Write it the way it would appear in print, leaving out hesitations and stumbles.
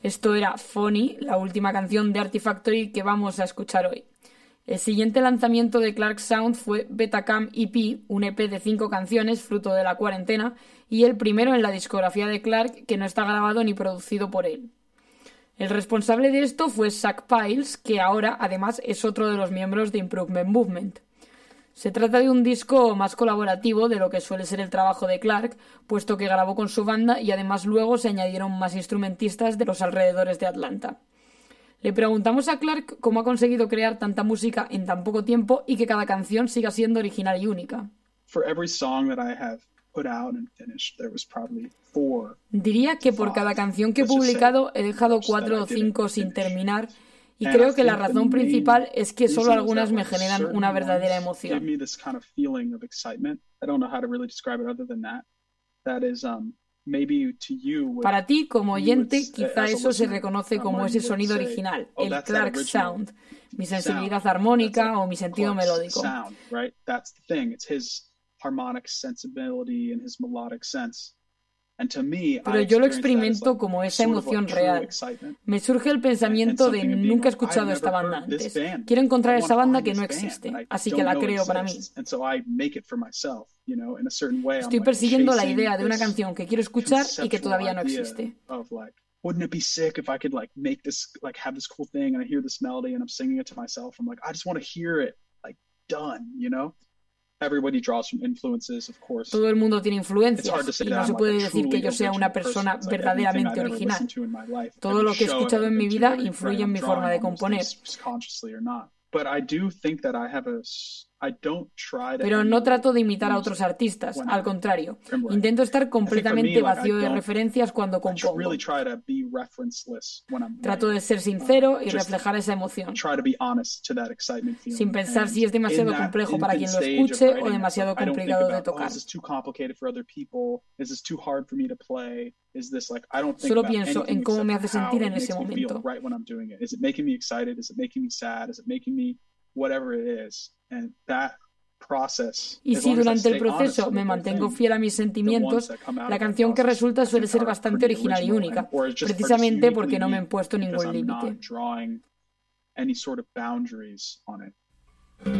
Esto era Funny, la última canción de Artifactory que vamos a escuchar hoy. El siguiente lanzamiento de Clark Sound fue Betacam EP, un EP de 5 canciones fruto de la cuarentena, y el primero en la discografía de Clark que no está grabado ni producido por él. El responsable de esto fue Zach Piles, que ahora además es otro de los miembros de Improvement Movement. Se trata de un disco más colaborativo de lo que suele ser el trabajo de Clark, puesto que grabó con su banda y además luego se añadieron más instrumentistas de los alrededores de Atlanta. Le preguntamos a Clark cómo ha conseguido crear tanta música en tan poco tiempo y que cada canción siga siendo original y única. Diría que por cada canción que he publicado he dejado 4 o 5 sin terminar y creo que la razón principal es que solo algunas me generan una verdadera emoción. Para ti, como oyente, quizá eso se reconoce como ese sonido original, el Clark Sound, mi sensibilidad armónica o mi sentido melódico. Pero yo lo experimento como esa emoción real. Me surge el pensamiento de nunca he escuchado esta banda antes. Quiero encontrar esa banda que no existe, así que la creo para mí. Estoy persiguiendo la idea de una canción que quiero escuchar y que todavía no existe. Wouldn't it be sick if I could make this, have this cool thing and I hear this melody and I'm singing it to myself. I'm like, I just want to hear it done, Everybody draws from influences, of course. Todo el mundo tiene influencias y no se puede decir que yo sea una persona verdaderamente original. Todo lo que he escuchado en mi vida influye en mi forma de componer. Pero no trato de imitar a otros artistas, al contrario. Intento estar completamente vacío de referencias cuando compongo. Trato de ser sincero y reflejar esa emoción, sin pensar si es demasiado complejo para quien lo escuche o demasiado complicado de tocar. Solo pienso en cómo me hace sentir en ese momento. Y si durante el proceso me mantengo fiel a mis sentimientos, la canción que resulta suele ser bastante original y única, precisamente porque no me he impuesto ningún límite.